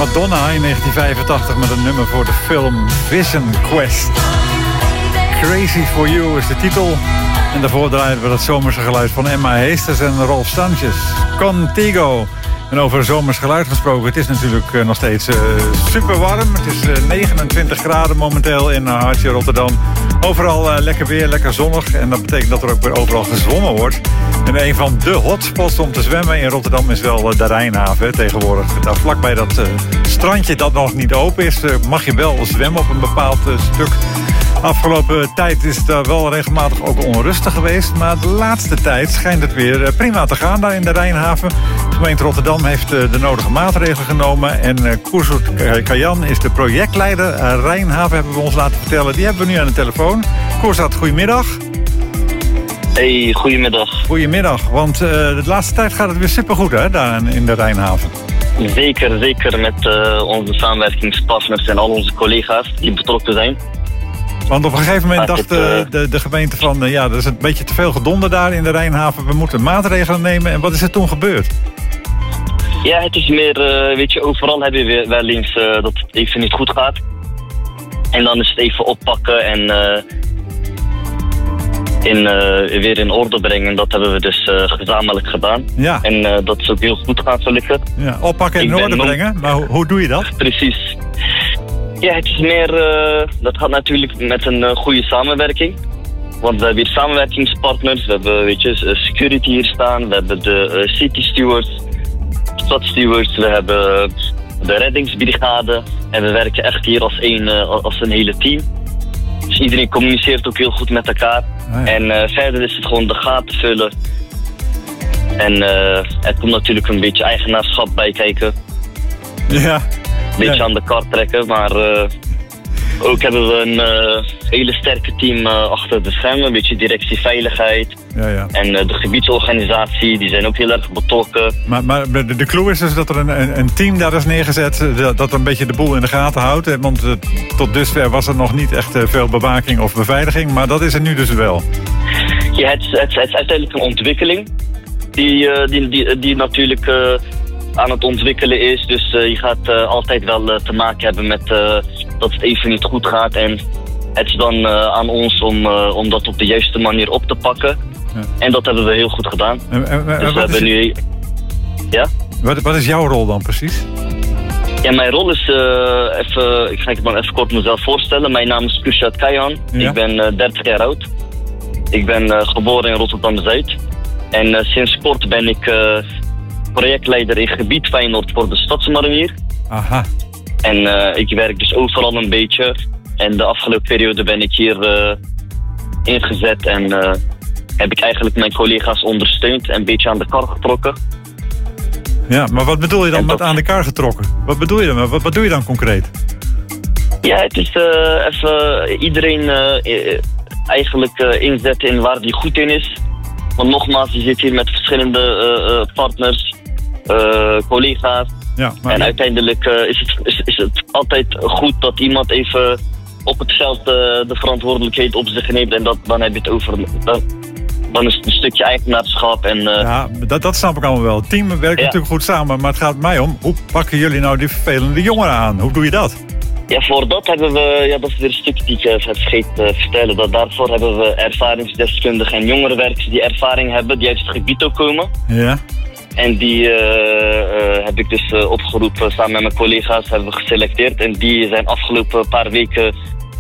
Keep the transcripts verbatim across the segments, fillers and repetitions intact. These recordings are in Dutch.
Madonna in negentien vijfentachtig met een nummer voor de film Vision Quest. Crazy for You is de titel. En daarvoor draaiden we dat zomerse geluid van Emma Heesters en Rolf Sanchez. Contigo. En over zomers geluid gesproken, het is natuurlijk uh, nog steeds uh, super warm. Het is uh, negenentwintig graden momenteel in uh, Hartje Rotterdam. Overal uh, lekker weer, lekker zonnig. En dat betekent dat er ook weer overal gezwommen wordt. En een van de hotspots om te zwemmen in Rotterdam is wel uh, de Rijnhaven hè, tegenwoordig. Daar vlakbij dat uh, strandje dat nog niet open is, uh, mag je wel zwemmen op een bepaald uh, stuk. Afgelopen tijd is het daar wel regelmatig ook onrustig geweest. Maar de laatste tijd schijnt het weer prima te gaan daar in de Rijnhaven. De gemeente Rotterdam heeft de nodige maatregelen genomen. En Koersoet Kajan is de projectleider Rijnhaven, hebben we ons laten vertellen. Die hebben we nu aan de telefoon. Koersoet, goedemiddag. Hey, goedemiddag. Goedemiddag, want uh, de laatste tijd gaat het weer supergoed hè, daar in de Rijnhaven. Zeker, zeker met uh, onze samenwerkingspartners en al onze collega's die betrokken zijn. Want op een gegeven moment Gaat dacht het, uh... de, de, de gemeente van... Uh, ja, er is een beetje te veel gedonder daar in de Rijnhaven. We moeten maatregelen nemen. En wat is er toen gebeurd? Ja, het is meer... Uh, weet je, overal heb je wel eens uh, dat het even niet goed gaat. En dan is het even oppakken en... Uh, in, uh, weer in orde brengen. Dat hebben we dus uh, gezamenlijk gedaan. Ja. En uh, dat is ook heel goed gaan gelukkig. Ja, oppakken en in orde brengen. Maar hoe, hoe doe je dat? Precies. Ja, het is meer, uh, dat gaat natuurlijk met een uh, goede samenwerking. Want we hebben hier samenwerkingspartners. We hebben, weet je, security hier staan. We hebben de uh, city stewards, stadstewards. We hebben de reddingsbrigade. En we werken echt hier als een, uh, als een hele team. Dus iedereen communiceert ook heel goed met elkaar. Ah, ja. En uh, verder is het gewoon de gaten vullen. En uh, er komt natuurlijk een beetje eigenaarschap bij kijken. Ja. Een beetje ja. aan de kar trekken, maar uh, ook hebben we een uh, hele sterke team uh, achter de schermen. Een beetje directie veiligheid. Ja, ja. En uh, de gebiedsorganisatie, die zijn ook heel erg betrokken. Maar, maar de, de clue is dus dat er een, een, een team daar is neergezet dat, dat een beetje de boel in de gaten houdt. Hè? Want uh, tot dusver was er nog niet echt uh, veel bewaking of beveiliging, maar dat is er nu dus wel. Ja, het, het, het is uiteindelijk een ontwikkeling die, uh, die, die, die natuurlijk... Uh, aan het ontwikkelen is. Dus uh, je gaat uh, altijd wel uh, te maken hebben met uh, dat het even niet goed gaat. En het is dan uh, aan ons om, uh, om dat op de juiste manier op te pakken. Ja. En dat hebben we heel goed gedaan. En, en, en, dus we hebben je... nu... Ja? Wat, wat is jouw rol dan precies? Ja, mijn rol is... Uh, even, ik ga het dan even kort mezelf voorstellen. Mijn naam is Koersoet Kajan. Ja? Ik ben uh, dertig jaar oud. Ik ben uh, geboren in Rotterdam-Zuid. En uh, sinds kort ben ik... Uh, projectleider in gebied Feyenoord voor de Stadsmarinier. Aha. En uh, ik werk dus overal een beetje. En de afgelopen periode ben ik hier uh, ingezet en uh, heb ik eigenlijk mijn collega's ondersteund en een beetje aan de kar getrokken. Ja, maar wat bedoel je dan dat... met aan de kar getrokken? Wat bedoel je dan? Wat, wat doe je dan concreet? Ja, het is uh, even iedereen uh, eigenlijk uh, inzetten in waar die goed in is. Want nogmaals, je zit hier met verschillende uh, uh, partners, uh, collega's. Ja, maar... En uiteindelijk uh, is, het, is, is het altijd goed dat iemand even op het veld uh, de verantwoordelijkheid op zich neemt. En dat, dan heb je het over... Dan, dan is het een stukje eigenaarschap. En, uh... Ja, dat, dat snap ik allemaal wel. Het team werkt ja. natuurlijk goed samen. Maar het gaat mij om, hoe pakken jullie nou die vervelende jongeren aan? Hoe doe je dat? Ja, voor dat hebben we, ja, dat is weer een stukje die ik uh, vergeet te uh, vertellen. Dat daarvoor hebben we ervaringsdeskundigen en jongerenwerkers die ervaring hebben, die uit het gebied ook komen. Ja. En die uh, uh, heb ik dus uh, opgeroepen, samen met mijn collega's hebben we geselecteerd. En die zijn afgelopen paar weken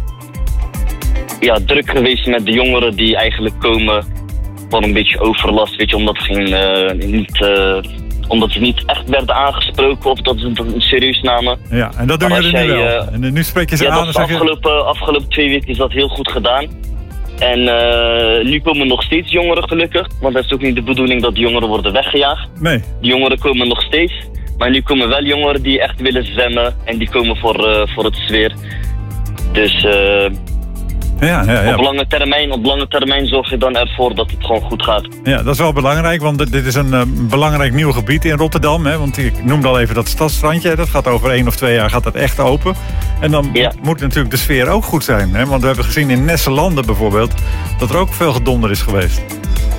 ja, druk geweest met de jongeren die eigenlijk komen van een beetje overlast, weet je, omdat we geen, uh, niet... Uh, omdat ze niet echt werden aangesproken of dat ze het serieus namen. Ja, en dat doen jullie nu wel. Uh, en nu spreek je ze ja, aan en zeg je... afgelopen, afgelopen twee weken is dat heel goed gedaan. En uh, nu komen nog steeds jongeren gelukkig. Want het is ook niet de bedoeling dat de jongeren worden weggejaagd. Nee. Die jongeren komen nog steeds. Maar nu komen wel jongeren die echt willen zwemmen. En die komen voor, uh, voor het sfeer. Dus... Uh, Ja, ja, ja. Op lange termijn, op lange termijn zorg je dan ervoor dat het gewoon goed gaat. Ja, dat is wel belangrijk, want dit is een uh, belangrijk nieuw gebied in Rotterdam. Hè, want ik noemde al even dat stadsstrandje. Dat gaat over één of twee jaar gaat dat echt open. En dan ja. moet natuurlijk de sfeer ook goed zijn. Hè, want we hebben gezien in Nesselanden bijvoorbeeld dat er ook veel gedonder is geweest.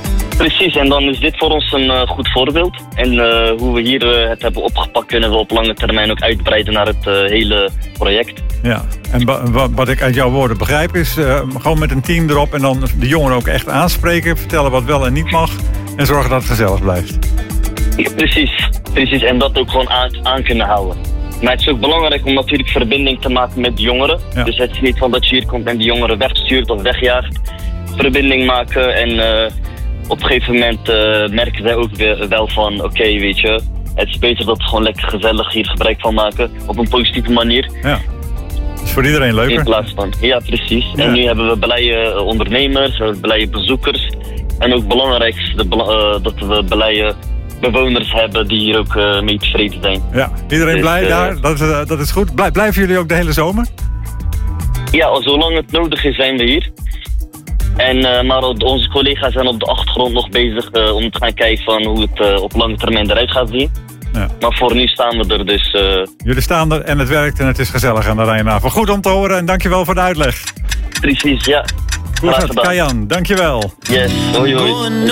Precies, en dan is dit voor ons een uh, goed voorbeeld. En uh, hoe we hier uh, het hebben opgepakt, kunnen we op lange termijn ook uitbreiden naar het uh, hele project. Ja, en ba- ba- wat ik uit jouw woorden begrijp is uh, gewoon met een team erop en dan de jongeren ook echt aanspreken, vertellen wat wel en niet mag en zorgen dat het gezellig blijft. Ja, precies, precies. En dat ook gewoon aan, aan kunnen houden. Maar het is ook belangrijk om natuurlijk verbinding te maken met de jongeren. Ja. Dus het is niet van dat je hier komt en de jongeren wegstuurt of wegjaagt. Verbinding maken en uh, op een gegeven moment uh, merken zij ook weer, wel van oké, okay, weet je, het is beter dat we gewoon lekker gezellig hier gebruik van maken op een positieve manier. Ja. Dat is voor iedereen leuker. In plaats van, ja precies. Ja. En nu hebben we blije ondernemers, we hebben blije bezoekers. En ook belangrijk de, uh, dat we blije bewoners hebben die hier ook uh, mee tevreden zijn. Ja, iedereen dus, blij uh, daar, dat, uh, dat is goed. Blij, blijven jullie ook de hele zomer? Ja, zolang het nodig is zijn we hier. En, uh, maar onze collega's zijn op de achtergrond nog bezig uh, om te gaan kijken van hoe het uh, op lange termijn eruit gaat zien. Ja. Maar voor nu staan we er dus. Uh... Jullie staan er en het werkt en het is gezellig aan de Rijnhaven. Goed om te horen en dankjewel voor de uitleg. Precies, ja. Goed, Kajan, dankjewel. Yes, hoi hoi.